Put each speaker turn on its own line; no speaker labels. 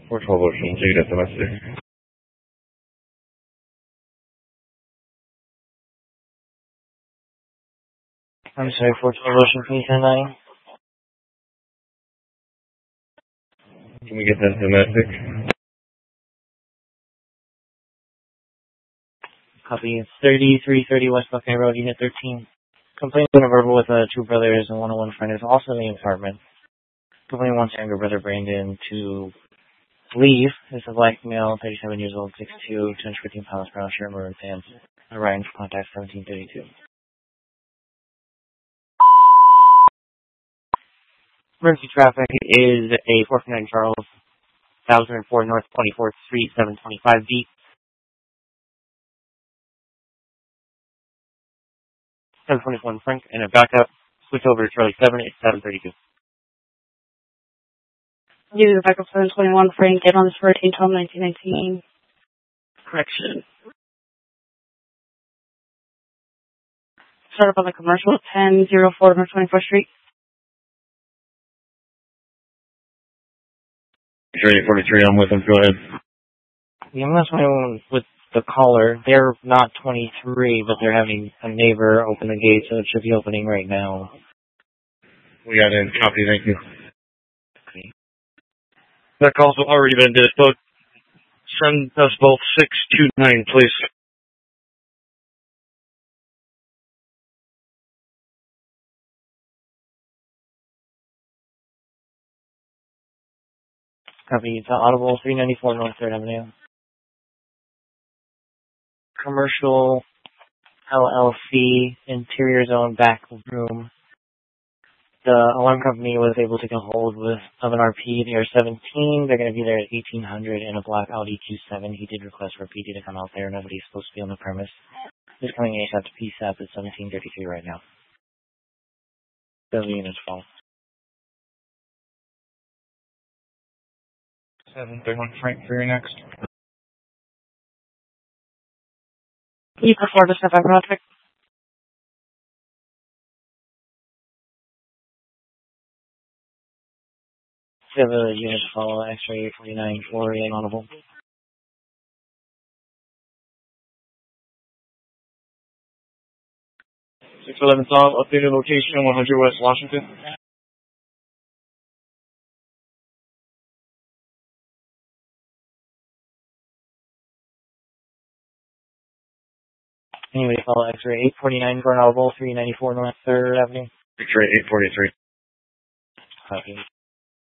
412 Ocean, so you got domestic.
I'm sorry, 412 Ocean, please, 9.
Can we get that domestic?
Copy. 3330 West Buckeye Road, Unit 13. Complaint verbal with two brothers and one friend is also in the apartment. Complaint wants younger brother Brandon to leave. It's a black male, 37 years old, 6'2", 215 pounds, brown shirt, maroon pants. Ryan for contact 1732. Emergency traffic is a 449 Charles, 1004 North 24th Street, 725D. 721 Frank, and a backup. Switch over to Charlie 7, it's 732.
Use backup 721 Frank, get on this for 18-12-1919.
Correction.
Start up on the commercial, 1004 North 24th Street.
3843, I'm with him, go ahead.
Yeah, I'm not one with the caller. They're not 23, but they're having a neighbor open the gate, so it should be opening right now.
We got in. Copy, thank you.
Okay.
That call's already been disposed. Send us both 629, please.
Copy. It's Audible 394 North 3rd Avenue. Commercial LLC, interior zone, back room. The alarm company was able to get hold of an RP. They are 17. They're going to be there at 1800 in a black Audi Q7. He did request for a PD to come out there. Nobody's supposed to be on the premise. He's coming ASAP to PSAP at 1733 right now. The unit's fault.
731 Frank for your next.
You prefer to step back traffic?
We have a unit to follow, X-ray 49 for inaudible.
611 Solve, updated location, 100 West Washington.
Anyway, follow X-ray 849 for inaudible, 394 North 3rd Avenue.
X-ray 843.
Copy.